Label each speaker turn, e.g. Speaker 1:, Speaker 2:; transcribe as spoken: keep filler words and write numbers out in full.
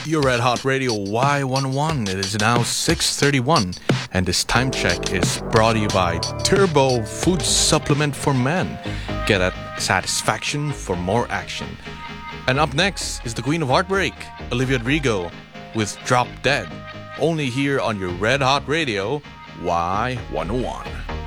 Speaker 1: Your Red Hot Radio Y one oh one. It is now six thirty-one, and this time check is brought to you by Turbo Food Supplement for Men. Get at satisfaction for more action. And up next is the Queen of Heartbreak, Olivia Rodrigo, with Drop Dead. Only here on your Red Hot Radio Y one oh one.